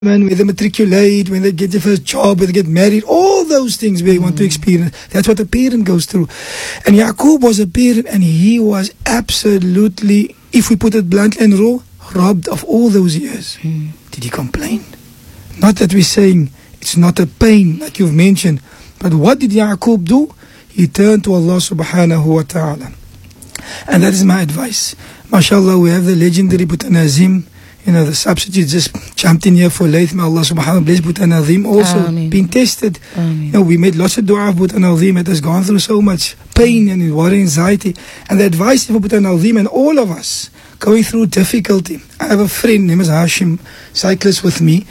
when they matriculate, when they get their first job, when they get married, all those things we want to experience. That's what a parent goes through. And Yaqub was a parent, and he was absolutely, if we put it bluntly and raw, robbed of all those years. Did he complain? Not that we're saying it's not a pain, like you've mentioned, but what did Yaqub do? He turned to Allah subhanahu wa ta'ala. And that is my advice. MashaAllah, we have the legendary Buta Nazim. You know, the substitute just jumped in here for late. May Allah subhanahu wa ta'ala bless Buta Nazim. Also been tested. You know, we made lots of dua of Buta Nazim. It has gone through so much pain and worry, anxiety. And the advice for Buta Nazim and all of us going through difficulty. I have a friend, name is Hashim, cyclist with me.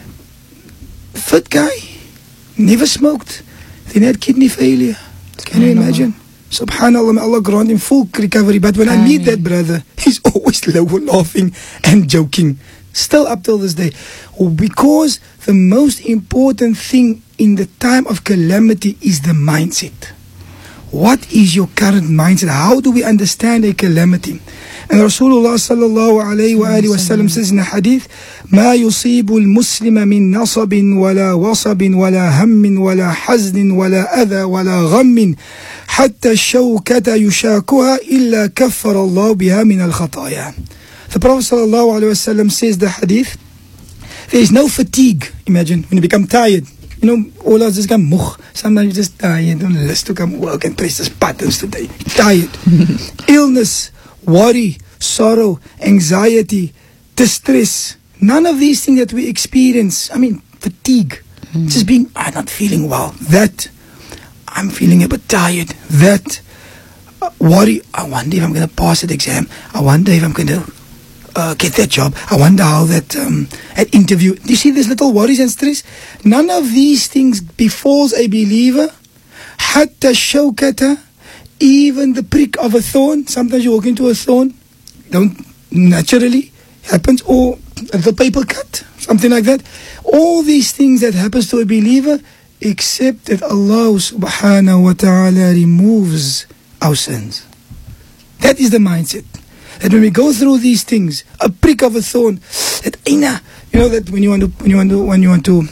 Fit guy, never smoked. Then had kidney failure. Can you imagine? Subhanallah, may Allah grant him full recovery. But when I meet that brother, he's always laughing and joking. Still up till this day. Because the most important thing in the time of calamity is the mindset. What is your current mindset? How do we understand a calamity? And Rasulullah sallallahu alayhi wa alihi wa sallam says in the hadith, ما يصيب المسلم من نصب ولا وصب ولا هم ولا حزن ولا أذى ولا غم حتى الشوكة يشاكها إلا كفر الله بها من الخطايا. The Prophet sallallahu alayhi wa sallam says the hadith, there is no fatigue. Imagine when you become tired. You know, all of us just come moeg. Sometimes you just tired, don't list to come work and press these buttons today. Tired. Illness, worry, sorrow, anxiety, distress. None of these things that we experience, I mean, fatigue. Just being, I'm not feeling well. That, I'm feeling a bit tired. That, worry, I wonder if I'm going to pass that exam. I wonder if I'm going to get that job. I wonder how that interview. Do you see these little worries and stress? None of these things befalls a believer. Hatta shawkata, even the prick of a thorn. Sometimes you walk into a thorn, don't naturally happens, or the paper cut, something like that. All these things that happens to a believer, except that Allah subhanahu wa ta'ala removes our sins. That is the mindset. That when we go through these things, a prick of a thorn, that you know that when you want to,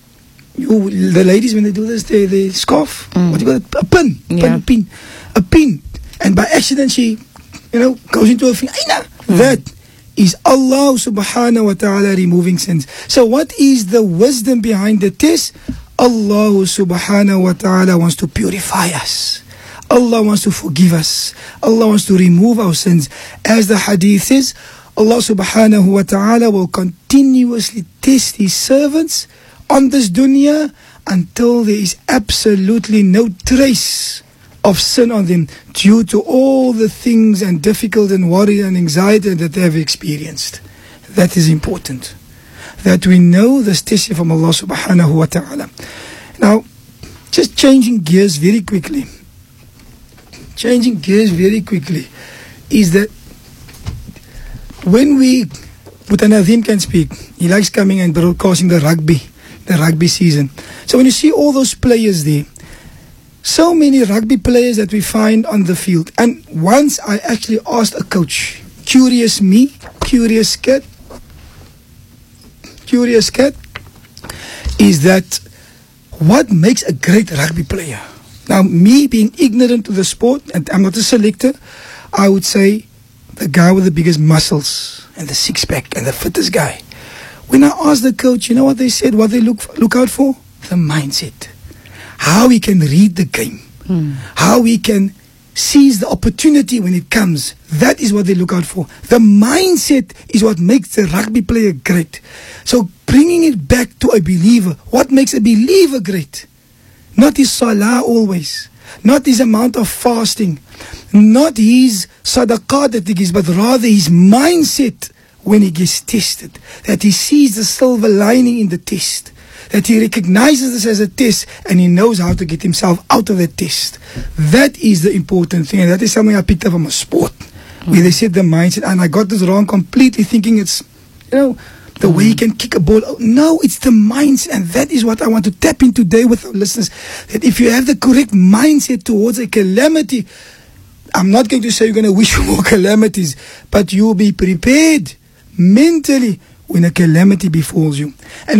the ladies when they do this, they scarf. What do you call it? A pin, and by accident she, goes into a thing. That is Allah subhanahu wa ta'ala removing sins. So what is the wisdom behind the test? Allah subhanahu wa ta'ala wants to purify us. Allah wants to forgive us. Allah wants to remove our sins. As the hadith says, Allah subhanahu wa ta'ala will continuously test His servants on this dunya until there is absolutely no trace of sin on them due to all the things and difficult and worry and anxiety that they have experienced. That is important. That we know this test from Allah subhanahu wa ta'ala. Now, just changing gears very quickly. Is that when Buta Nazim can speak, he likes coming and broadcasting the rugby season. So when you see all those players there, so many rugby players that we find on the field. And once I actually asked a coach, curious cat, is that what makes a great rugby player? Now, me being ignorant to the sport, and I'm not a selector, I would say the guy with the biggest muscles and the six-pack and the fittest guy. When I asked the coach, you know what they said, what they look out for? The mindset. How he can read the game. How he can seize the opportunity when it comes. That is what they look out for. The mindset is what makes the rugby player great. So bringing it back to a believer, what makes a believer great? Not his salah always, not his amount of fasting, not his sadaqah that he gives, but rather his mindset when he gets tested. That he sees the silver lining in the test. That he recognizes this as a test and he knows how to get himself out of the test. That is the important thing, and that is something I picked up from a sport where they said the mindset, and I got this wrong completely, thinking it's, the way you can kick a ball. No, it's the mindset, and that is what I want to tap in today with our listeners. That if you have the correct mindset towards a calamity, I'm not going to say you're going to wish for more calamities, but you'll be prepared mentally when a calamity befalls you. And